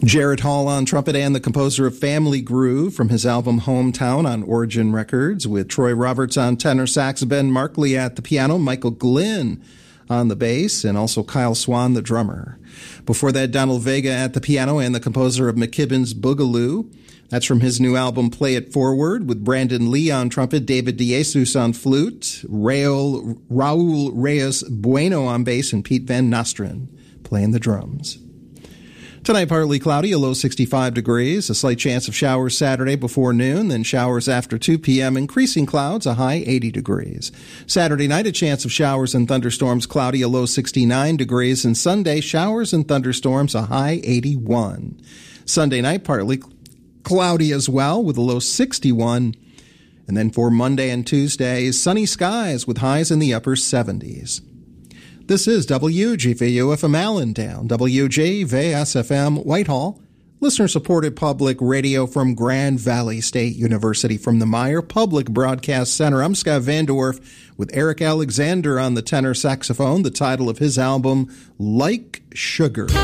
Jared Hall on trumpet and the composer of Family Groove from his album Hometown on Origin Records, with Troy Roberts on tenor sax, Ben Markley at the piano, Michael Glynn on the bass, and also Kyle Swan, the drummer. Before that, Donald Vega at the piano and the composer of McKibben's Boogaloo. That's from his new album Play It Forward, with Brandon Lee on trumpet, David DeJesus on flute, Raul Reyes Bueno on bass, and Pete Van Nostrand playing the drums. Tonight, partly cloudy, a low 65 degrees, a slight chance of showers Saturday before noon, then showers after 2 p.m., increasing clouds, a high 80 degrees. Saturday night, a chance of showers and thunderstorms, cloudy, a low 69 degrees, and Sunday, showers and thunderstorms, a high 81. Sunday night, partly cloudy as well, with a low 61. And then for Monday and Tuesday, sunny skies with highs in the upper 70s. This is WGVU-FM Allendale, WGVS-FM Whitehall, listener-supported public radio from Grand Valley State University. From the Meyer Public Broadcast Center, I'm Scott Vandorf with Eric Alexander on the tenor saxophone, the title of his album, Like Sugar.